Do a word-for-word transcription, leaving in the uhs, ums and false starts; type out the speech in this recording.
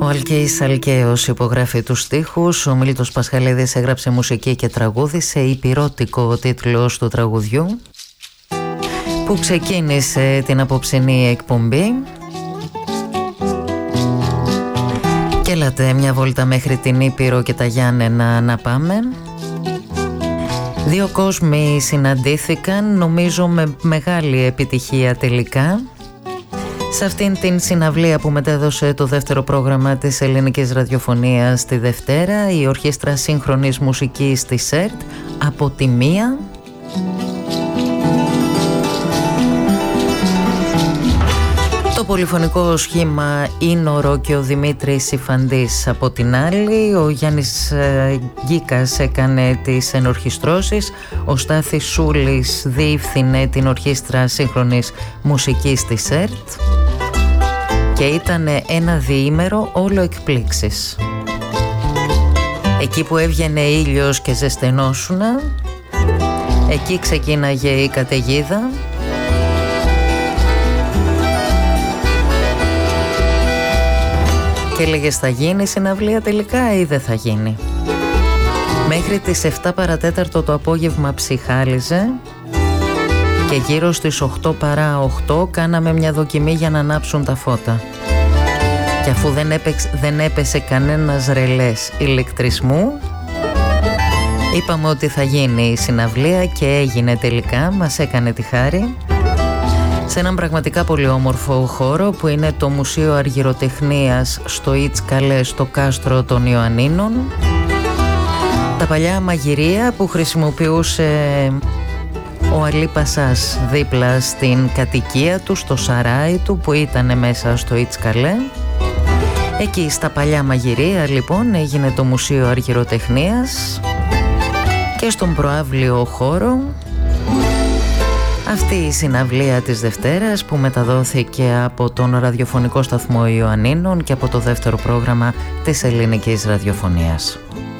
Ο Αλκαίης Αλκαίος υπογράφει τους στίχους, ο Μίλτος Πασχαλίδης έγραψε μουσική και τραγούδισε. Υπηρώτικο ο τίτλος του τραγουδιού που ξεκίνησε την απόψινή εκπομπή. Και έλατε μια βόλτα μέχρι την Ήπειρο και τα Γιάννενα να πάμε. Δύο κόσμοι συναντήθηκαν, νομίζω με μεγάλη επιτυχία τελικά, σε αυτήν την συναυλία που μετέδωσε το δεύτερο πρόγραμμα της ελληνικής ραδιοφωνίας τη Δευτέρα, η Ορχήστρα Σύγχρονης Μουσικής της ΕΡΤ, από τη μία. Το πολυφωνικό σχήμα Ίνορο και ο Δημήτρης Ιφαντής από την άλλη. Ο Γιάννης ε, Γκίκας έκανε τις ενορχιστρώσεις, ο Στάθης Σούλης διεύθυνε την Ορχήστρα Σύγχρονης Μουσικής της ΕΡΤ και ήταν ένα διήμερο όλο εκπλήξεις. Εκεί που έβγαινε ήλιος και ζεσθενόσουνα, εκεί ξεκίναγε η καταιγίδα. Και έλεγες θα γίνει συναυλία τελικά ή δεν θα γίνει. Μέχρι τις επτά παρατέταρτο το απόγευμα ψιχάλιζε και γύρω στις οκτώ παρά οκτώ κάναμε μια δοκιμή για να ανάψουν τα φώτα. Και αφού δεν, έπαιξ, δεν έπεσε κανένας ρελές ηλεκτρισμού, είπαμε ότι θα γίνει η συναυλία και έγινε τελικά, μας έκανε τη χάρη. Σε έναν πραγματικά πολύ όμορφο χώρο που είναι το Μουσείο Αργυροτεχνίας στο Ιτς Καλέ, στο κάστρο των Ιωαννίνων. Τα παλιά μαγειρία που χρησιμοποιούσε ο Αλή Πασάς δίπλα στην κατοικία του, στο σαράι του που ήταν μέσα στο Ιτς Καλέ. Εκεί στα παλιά μαγειρία λοιπόν έγινε το Μουσείο Αργυροτεχνίας και στον προαύλιο χώρο αυτή η συναυλία της Δευτέρας που μεταδόθηκε από τον ραδιοφωνικό σταθμό Ιωαννίνων και από το δεύτερο πρόγραμμα της ελληνικής ραδιοφωνίας.